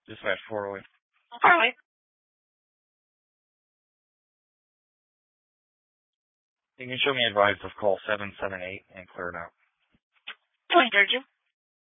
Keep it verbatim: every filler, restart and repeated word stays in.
Dispatch four oh eight. four oh eight. You can show me advised of call seven seven eight and clear it out. twenty thirty-two.